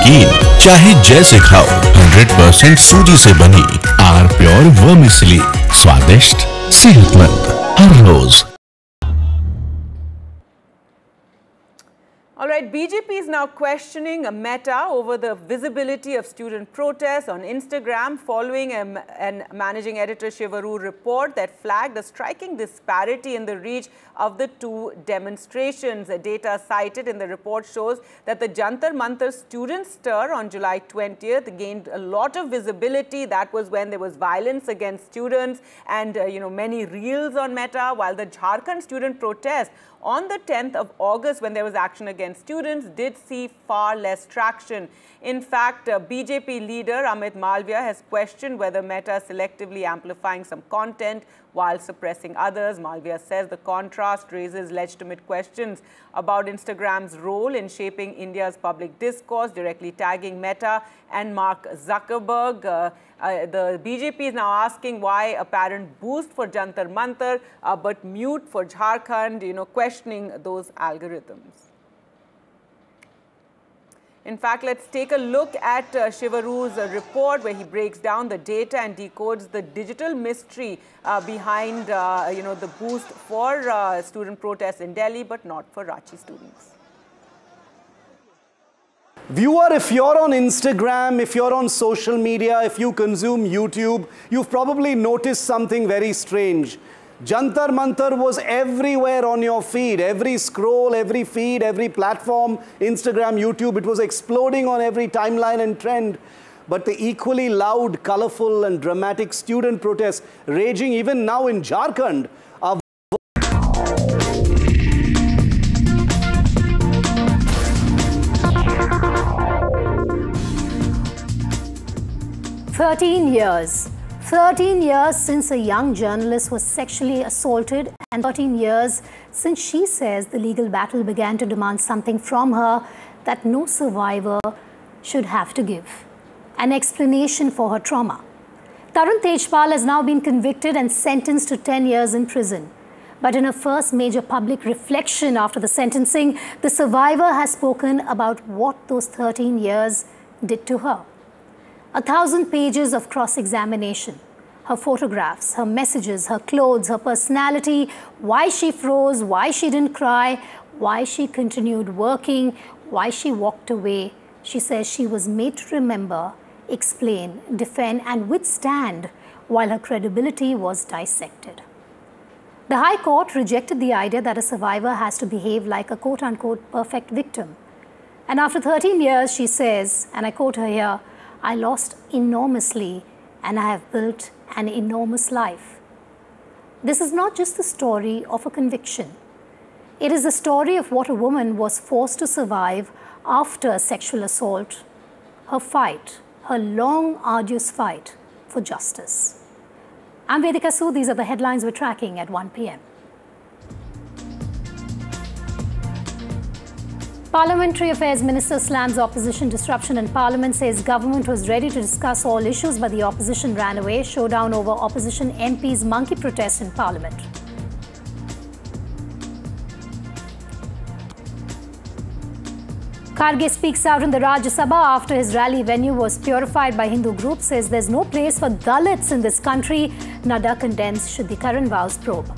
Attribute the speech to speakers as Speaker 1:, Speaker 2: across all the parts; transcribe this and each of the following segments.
Speaker 1: नमकीन चाहे जैसे खाओ, 100% सूजी से बनी आर प्योर वर्मिसेली, स्वादिष्ट, सेहतमंद हर रोज।
Speaker 2: All right, BJP is now questioning Meta over the visibility of student protests on Instagram following a managing editor Shivaru report that flagged a striking disparity in the reach of the two demonstrations. Data cited in the report shows that the Jantar Mantar student stir on July 20th gained a lot of visibility. That was when there was violence against students and many reels on Meta, while the Jharkhand student protest on the 10th of August, when there was action against students, did see far less traction. In fact, BJP leader Amit Malviya has questioned whether Meta is selectively amplifying some content while suppressing others. Malviya says the contrast raises legitimate questions about Instagram's role in shaping India's public discourse, directly tagging Meta and Mark Zuckerberg. The BJP is now asking why apparent boost for Jantar Mantar, but mute for Jharkhand, questioning those algorithms. In fact, let's take a look at Shivaru's report where he breaks down the data and decodes the digital mystery behind, the boost for student protests in Delhi, but not for Ranchi students.
Speaker 3: Viewer, if you're on Instagram, if you're on social media, if you consume YouTube, you've probably noticed something very strange. Jantar Mantar was everywhere on your feed, every scroll, every feed, every platform, Instagram, YouTube, it was exploding on every timeline and trend. But the equally loud, colorful and dramatic student protests raging even now in Jharkhand are
Speaker 4: 13 years. 13 years since a young journalist was sexually assaulted, and 13 years since she says the legal battle began to demand something from her that no survivor should have to give. An explanation for her trauma. Tarun Tejpal has now been convicted and sentenced to 10 years in prison. But in her first major public reflection after the sentencing, the survivor has spoken about what those 13 years did to her. 1,000 pages of cross-examination, her photographs, her messages, her clothes, her personality, why she froze, why she didn't cry, why she continued working, why she walked away. She says she was made to remember, explain, defend and withstand while her credibility was dissected. The High Court rejected the idea that a survivor has to behave like a quote-unquote perfect victim. And after 13 years, she says, and I quote her here, "I lost enormously and I have built an enormous life." This is not just the story of a conviction. It is the story of what a woman was forced to survive after a sexual assault, her fight, her long, arduous fight for justice. I'm Vedika Sood. These are the headlines we're tracking at 1 p.m. Parliamentary Affairs Minister slams opposition disruption in Parliament, says government was ready to discuss all issues but the opposition ran away. Showdown over opposition MPs' monkey protest in Parliament. Kharge speaks out in the Rajya Sabha after his rally venue was purified by Hindu groups, says there's no place for Dalits in this country. Nadda condemns Shuddhi Karan vows probe.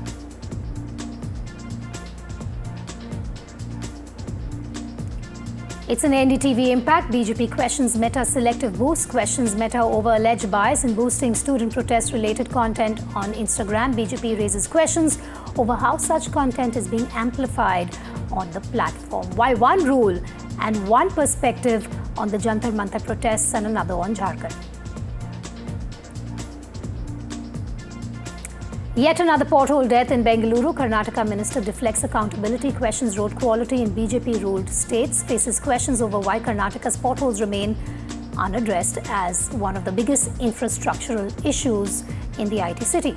Speaker 4: It's an NDTV impact. BJP questions Meta selective boost, questions Meta over alleged bias in boosting student protest-related content on Instagram. BJP raises questions over how such content is being amplified on the platform. Why one rule and one perspective on the Jantar Mantar protests and another on Jharkhand. Yet another pothole death in Bengaluru. Karnataka minister deflects accountability, questions road quality in BJP-ruled states, faces questions over why Karnataka's potholes remain unaddressed as one of the biggest infrastructural issues in the IT city.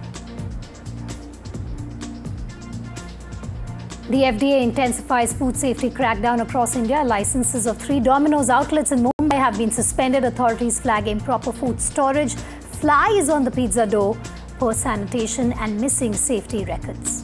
Speaker 4: The FDA intensifies food safety crackdown across India. Licenses of 3 Domino's outlets in Mumbai have been suspended. Authorities flag improper food storage, flies on the pizza dough, poor sanitation and missing safety records.